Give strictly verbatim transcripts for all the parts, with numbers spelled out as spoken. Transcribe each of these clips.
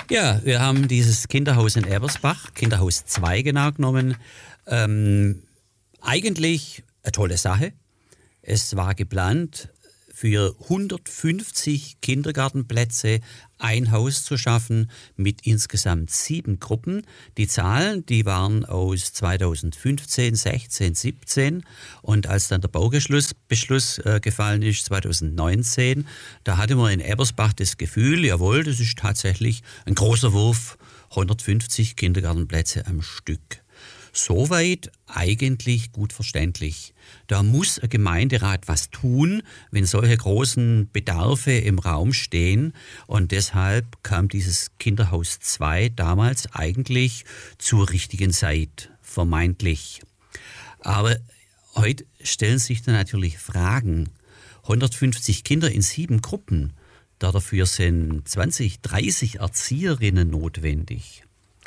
Ja, wir haben dieses Kinderhaus in Ebersbach, Kinderhaus zwei genau genommen. Ähm, eigentlich eine tolle Sache. Es war geplant, für hundertfünfzig Kindergartenplätze ein Haus zu schaffen mit insgesamt sieben Gruppen. Die Zahlen, die waren aus zweitausendfünfzehn, sechzehn, siebzehn und als dann der Baubeschluss Beschluss, äh, gefallen ist, zweitausendneunzehn, da hatte man in Ebersbach das Gefühl, jawohl, das ist tatsächlich ein großer Wurf, hundertfünfzig Kindergartenplätze am Stück. Soweit eigentlich gut verständlich. Da muss ein Gemeinderat was tun, wenn solche großen Bedarfe im Raum stehen. Und deshalb kam dieses Kinderhaus zwei damals eigentlich zur richtigen Zeit, vermeintlich. Aber heute stellen sich da natürlich Fragen. hundertfünfzig Kinder in sieben Gruppen, dafür sind zwanzig, dreißig Erzieherinnen notwendig.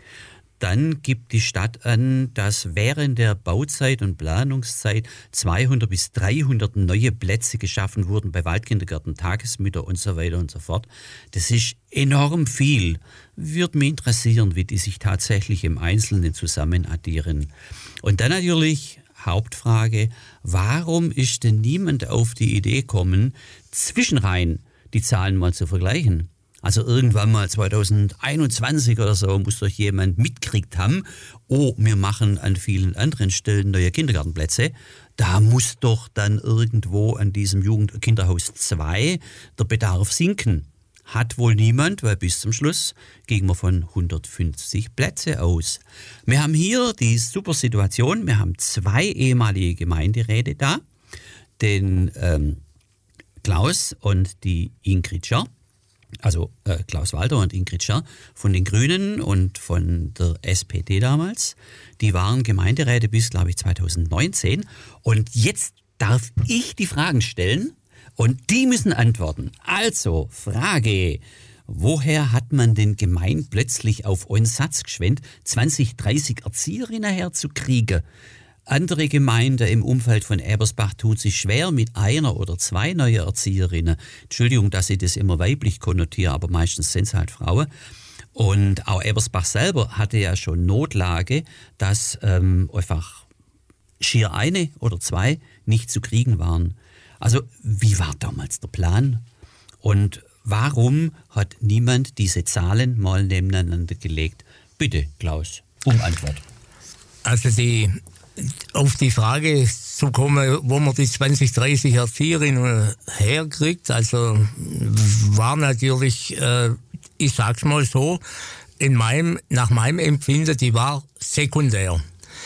Dann gibt die Stadt an, dass während der Bauzeit und Planungszeit zweihundert bis dreihundert neue Plätze geschaffen wurden bei Waldkindergärten, Tagesmütter und so weiter und so fort. Das ist enorm viel. Würde mich interessieren, wie die sich tatsächlich im Einzelnen zusammen addieren. Und dann natürlich Hauptfrage, warum ist denn niemand auf die Idee gekommen, zwischenrein die Zahlen mal zu vergleichen? Also irgendwann mal zweitausendeinundzwanzig oder so muss doch jemand mitgekriegt haben, oh, wir machen an vielen anderen Stellen neue Kindergartenplätze. Da muss doch dann irgendwo an diesem Jugend- Kinderhaus zwei der Bedarf sinken. Hat wohl niemand, weil bis zum Schluss gingen wir von hundertfünfzig Plätze aus. Wir haben hier die super Situation, wir haben zwei ehemalige Gemeinderäte da, den ähm, Klaus und die Ingrid Scher. Also äh, Klaus Walter und Ingrid Scher von den Grünen und von der S P D damals. Die waren Gemeinderäte bis, glaube ich, zweitausendneunzehn. Und jetzt darf ich die Fragen stellen und die müssen antworten. Also, Frage, woher hat man denn gemeint, plötzlich auf einen Satz geschwendet, zwanzig, dreißig Erzieherinnen herzukriegen? Andere Gemeinden im Umfeld von Ebersbach tun sich schwer mit einer oder zwei neuen Erzieherinnen. Entschuldigung, dass ich das immer weiblich konnotiere, aber meistens sind es halt Frauen. Und auch Ebersbach selber hatte ja schon Notlage, dass ähm, einfach schier eine oder zwei nicht zu kriegen waren. Also wie war damals der Plan? Und warum hat niemand diese Zahlen mal nebeneinander gelegt? Bitte, Klaus, um Antwort. Also die... Auf die Frage zu kommen, wo man die zwanzig, dreißig Erzieherinnen herkriegt, also war natürlich, äh, ich sag's mal so, in meinem, nach meinem Empfinden, die war sekundär.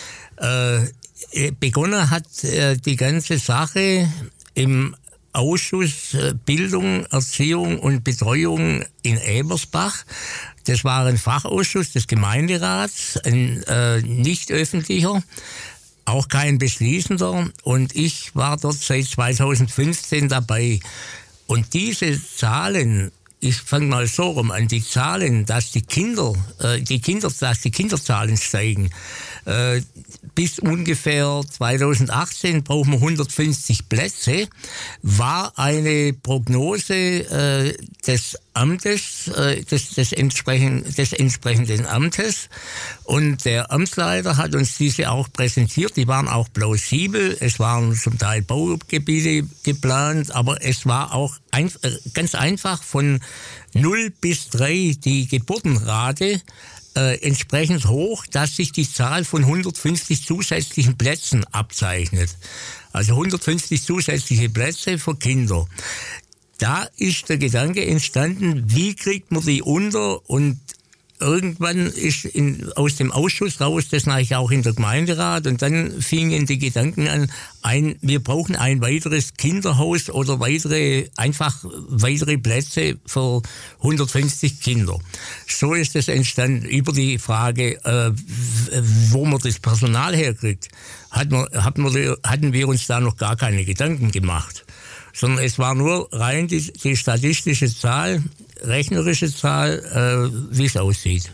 Äh, begonnen hat äh, die ganze Sache im Ausschuss Bildung, Erziehung und Betreuung in Ebersbach. Das war ein Fachausschuss des Gemeinderats, ein äh, nicht öffentlicher, auch kein beschließender, und ich war dort seit zweitausendfünfzehn dabei. Und diese Zahlen, ich fange mal so rum an, die Zahlen, dass die Kinder, äh, die Kinder, dass die Kinderzahlen steigen, äh, bis ungefähr zweitausendachtzehn brauchen wir hundertfünfzig Plätze, war eine Prognose äh, des Amtes, äh, des, des, entsprechend, des entsprechenden Amtes, und der Amtsleiter hat uns diese auch präsentiert, die waren auch plausibel, es waren zum Teil Baugebiete geplant, aber es war auch ein, äh, ganz einfach von null bis drei die Geburtenrate Äh, entsprechend hoch, dass sich die Zahl von hundertfünfzig zusätzlichen Plätzen abzeichnet. Also hundertfünfzig zusätzliche Plätze für Kinder. Da ist der Gedanke entstanden, wie kriegt man die unter, und irgendwann ist in, aus dem Ausschuss raus, das nachher auch in der Gemeinderat, und dann fingen die Gedanken an, ein, wir brauchen ein weiteres Kinderhaus oder weitere, einfach weitere Plätze für hundertfünfzig Kinder. So ist es entstanden. Über die Frage, äh, wo man das Personal herkriegt, hat man, hat man, hatten wir uns da noch gar keine Gedanken gemacht. Sondern es war nur rein die, die statistische Zahl, rechnerische Zahl, äh, wie es aussieht.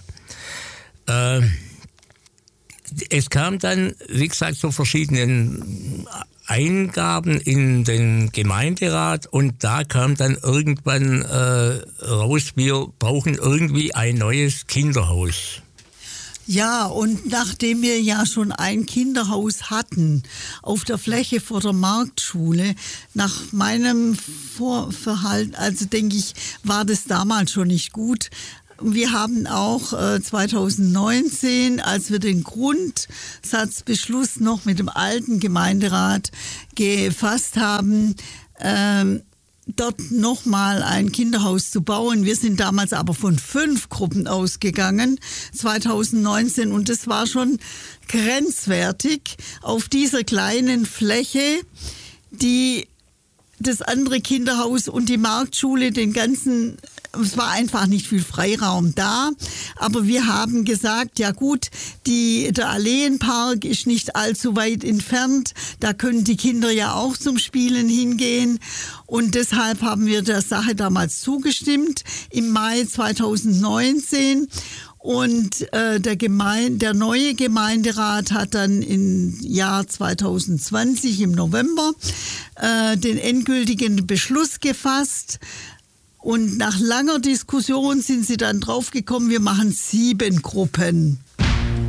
Äh, es kam dann, wie gesagt, zu verschiedenen Eingaben in den Gemeinderat und da kam dann irgendwann äh, raus, wir brauchen irgendwie ein neues Kinderhaus. Ja, und nachdem wir ja schon ein Kinderhaus hatten auf der Fläche vor der Marktschule, nach meinem Vorverhalten, also denke ich, war das damals schon nicht gut. Wir haben auch äh, zwanzig neunzehn, als wir den Grundsatzbeschluss noch mit dem alten Gemeinderat gefasst haben, ähm, dort nochmal ein Kinderhaus zu bauen. Wir sind damals aber von fünf Gruppen ausgegangen, zwanzig neunzehn, und das war schon grenzwertig auf dieser kleinen Fläche, die das andere Kinderhaus und die Marktschule, den ganzen, es war einfach nicht viel Freiraum da, aber wir haben gesagt, ja gut, die, der Alleenpark ist nicht allzu weit entfernt, da können die Kinder ja auch zum Spielen hingehen und deshalb haben wir der Sache damals zugestimmt im Mai zwanzig neunzehn. Und äh, der, Gemein- der neue Gemeinderat hat dann im Jahr zwanzig zwanzig im November äh, den endgültigen Beschluss gefasst. Und nach langer Diskussion sind sie dann draufgekommen, wir machen sieben Gruppen.